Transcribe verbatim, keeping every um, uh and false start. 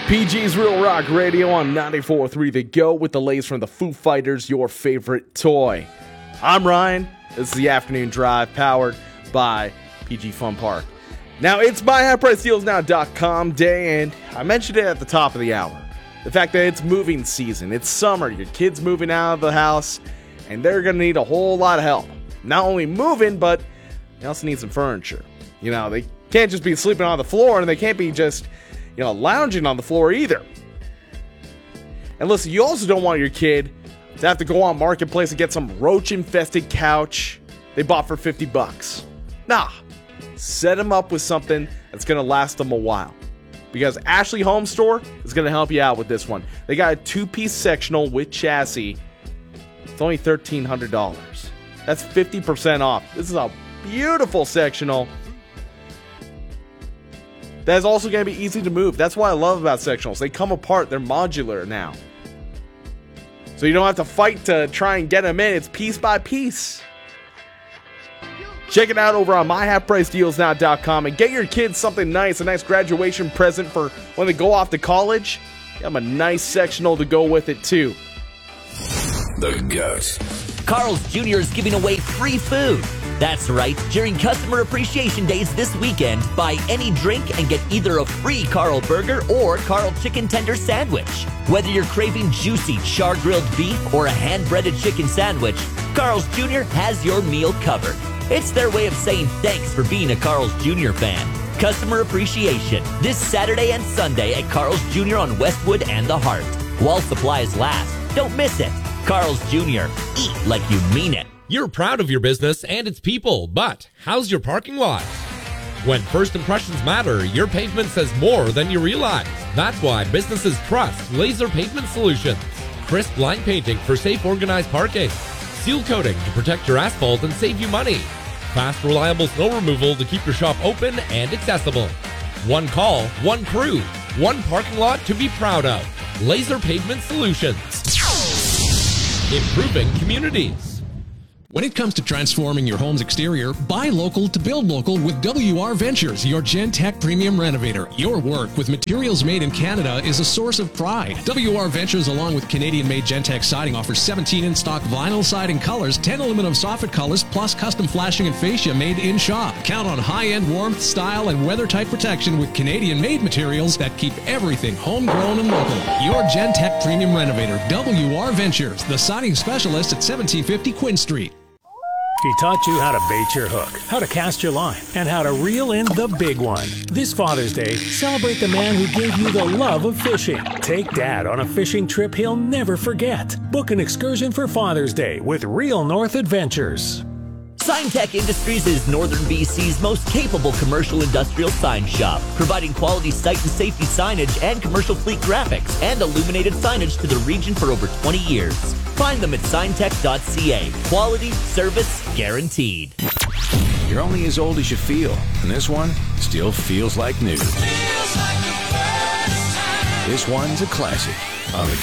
P G's Real Rock Radio on ninety-four point three The Go with the latest from the Foo Fighters, your favorite toy. I'm Ryan. This is the afternoon drive powered by P G Fun Park. Now, it's my half price deals now dot com day, and I mentioned it at the top of the hour. The fact that it's moving season. It's summer. Your kid's moving out of the house, and they're going to need a whole lot of help. Not only moving, but they also need some furniture. You know, they can't just be sleeping on the floor, and they can't be just, you know, lounging on the floor either. And listen, you also don't want your kid to have to go on Marketplace and get some roach-infested couch they bought for fifty bucks. Nah, set them up with something that's going to last them a while. Because Ashley Home Store is going to help you out with this one. They got a two-piece sectional with chassis. It's only thirteen hundred dollars. That's fifty percent off. This is a beautiful sectional that is also going to be easy to move. That's what I love about sectionals. They come apart. They're modular now. So you don't have to fight to try and get them in. It's piece by piece. Check it out over on my half price deals now dot com and get your kids something nice, a nice graduation present for when they go off to college. Get them a nice sectional to go with it too. The Goat. Carl's Junior is giving away free food. That's right, during Customer Appreciation Days this weekend, buy any drink and get either a free Carl Burger or Carl Chicken Tender Sandwich. Whether you're craving juicy char-grilled beef or a hand-breaded chicken sandwich, Carl's Junior has your meal covered. It's their way of saying thanks for being a Carl's Junior fan. Customer Appreciation, this Saturday and Sunday at Carl's Junior on Westwood and the Hart. While supplies last, don't miss it. Carl's Junior, eat like you mean it. You're proud of your business and its people, but how's your parking lot? When first impressions matter, your pavement says more than you realize. That's why businesses trust Laser Pavement Solutions. Crisp line painting for safe, organized parking. Seal coating to protect your asphalt and save you money. Fast, reliable snow removal to keep your shop open and accessible. One call, one crew, one parking lot to be proud of. Laser Pavement Solutions. Improving communities. When it comes to transforming your home's exterior, buy local to build local with W R Ventures, your Gentech premium renovator. Your work with materials made in Canada is a source of pride. W R Ventures, along with Canadian-made Gentech siding, offers seventeen in-stock vinyl siding colors, ten aluminum soffit colors, plus custom flashing and fascia made in-shop. Count on high-end warmth, style, and weather-tight protection with Canadian-made materials that keep everything homegrown and local. Your Gentech premium renovator, W R Ventures, the siding specialist at seventeen fifty Quinn Street. He taught you how to bait your hook, how to cast your line, and how to reel in the big one. This Father's Day, celebrate the man who gave you the love of fishing. Take Dad on a fishing trip he'll never forget. Book an excursion for Father's Day with Real North Adventures. SignTech Industries is Northern B C's most capable commercial industrial sign shop, providing quality site and safety signage and commercial fleet graphics and illuminated signage to the region for over twenty years. Find them at sign tech dot c a. Quality, service, guaranteed. You're only as old as you feel, and this one still feels like new. Feels like the first time. This one's a classic on The